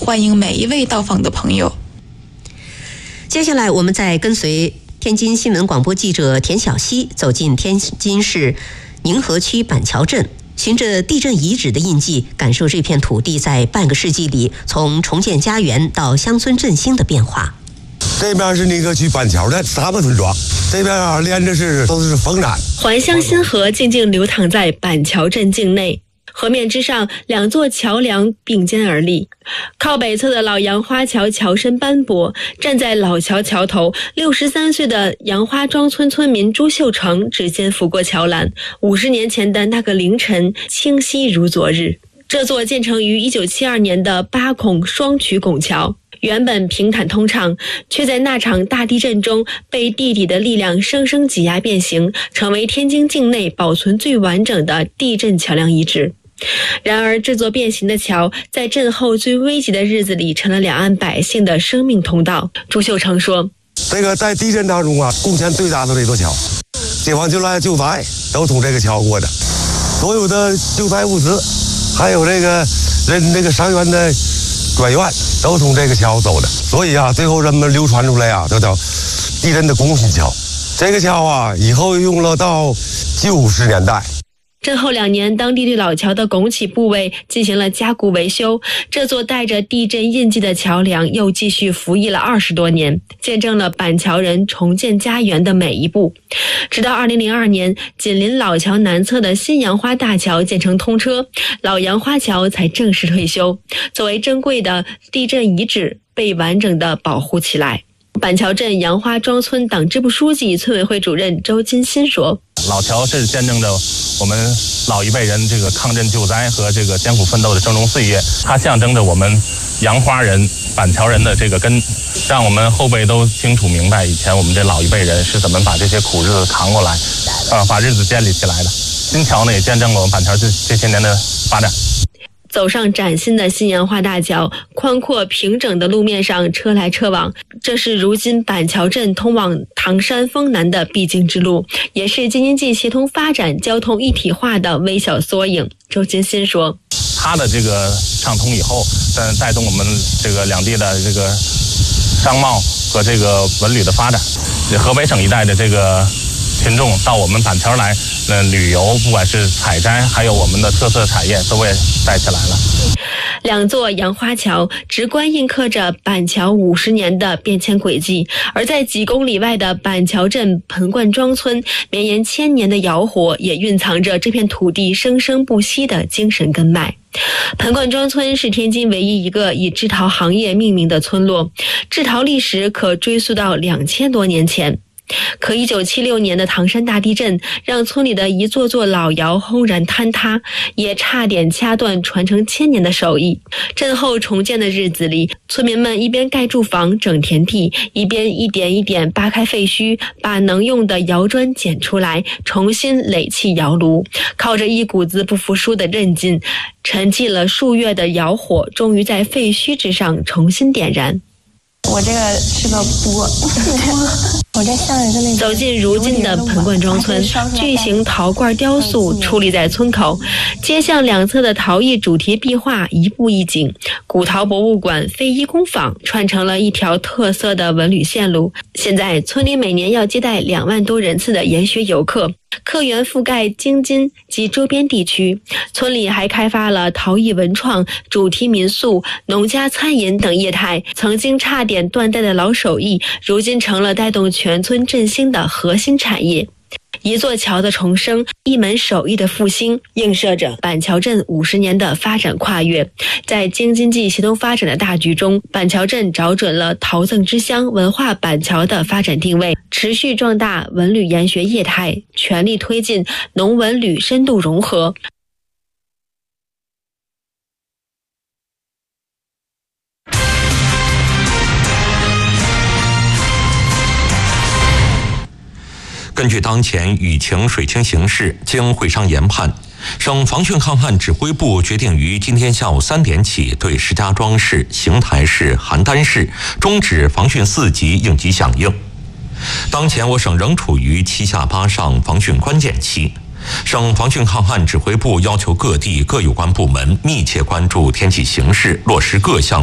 欢迎每一位到访的朋友。 接下来我们再跟随天津新闻广播记者田小希走进天津市宁河区板桥镇，循着地震遗址的印记，感受这片土地在半个世纪里从重建家园到乡村振兴的变化。 这边是宁河区板桥的3个村庄，这边连着都是丰山。 环乡新河静静流淌在板桥镇境内，河面之上2座桥梁并肩而立。靠北侧的老杨花桥桥身斑驳，站在老桥桥头，63岁的杨花庄村村民朱秀成指尖拂过桥栏，50年前的那个凌晨清晰如昨日。这座建成于1972年的8孔双曲拱桥，原本平坦通畅，却在那场大地震中被地底的力量生生挤压变形，成为天津境内保存最完整的地震桥梁遗址。然而这座变形的桥在震后最危急的日子里成了两岸百姓的生命通道。朱秀成说， 这个在地震当中贡献最大的这座桥，解放军来救灾都从这个桥过的，所有的救灾物资还有这个伤员的转院都从这个桥走的，所以最后人们流传出来就叫地震的拱心桥。这个桥以后用了到90年代。 震后2年，当地对老桥的拱起部位进行了加固维修，这座带着地震印记的桥梁又继续服役了20多年，见证了板桥人重建家园的每一步。直到2002年，紧邻老桥南侧的新杨花大桥建成通车，老杨花桥才正式退休，作为珍贵的地震遗址被完整的保护起来。板桥镇杨花庄村党支部书记、村委会主任周金新说， 老桥是见证着我们老一辈人这个抗震救灾和这个艰苦奋斗的峥嵘岁月，它象征着我们杨花人、板桥人的这个根，让我们后辈都清楚明白以前我们这老一辈人是怎么把这些苦日子扛过来，把日子建立起来的。新桥呢也见证了我们板桥这些年的发展。 走上崭新的新杨花大桥，宽阔平整的路面上车来车往，这是如今板桥镇通往唐山丰南的必经之路，也是京津冀协同发展交通一体化的微小缩影。周金新说， 它的这个畅通以后，带动我们这个两地的这个商贸和这个文旅的发展，河北省一带的这个群众到我们板桥来旅游，不管是采摘还有我们的特色产业都被带起来了。 2座杨花桥直观印刻着板桥50年的变迁轨迹，而在几公里外的板桥镇盆灌庄村，绵延1000年的窑火也蕴藏着这片土地生生不息的精神根脉。盆灌庄村是天津唯一一个以制陶行业命名的村落，制陶历史可追溯到2000多年前。可1976年的唐山大地震让村里的一座座老窑轰然坍塌，也差点掐断传承1000年的手艺。震后重建的日子里，村民们一边盖住房整田地，一边一点一点扒开废墟，把能用的窑砖捡出来，重新垒砌窑炉，靠着一股子不服输的韧劲，沉寂了数月的窑火终于在废墟之上重新点燃。 我这个是个钵，我这像一个那个。 走进如今的盆灌庄村，巨型陶罐雕塑矗立在村口，街巷两侧的陶艺主题壁画一步一景，古陶博物馆、非遗工坊串成了一条特色的文旅线路。现在村里每年要接待2万多人次的研学游客，客源覆盖京津及周边地区。村里还开发了陶艺文创、主题民宿、农家餐饮等业态，曾经差点断代的老手艺，如今成了带动全村振兴的核心产业。一座桥的重生，一门手艺的复兴，映射着板桥镇50年的发展跨越。在京津冀协同发展的大局中，板桥镇找准了陶赠之乡、文化板桥的发展定位，持续壮大文旅研学业态，全力推进农文旅深度融合。 根据当前雨情水情形势，经会商研判，省防汛抗旱指挥部决定于今天下午3点起对石家庄市、邢台市、邯郸市终止防汛4级应急响应。当前我省仍处于7下8上防汛关键期，省防汛抗旱指挥部要求各地各有关部门密切关注天气形势，落实各项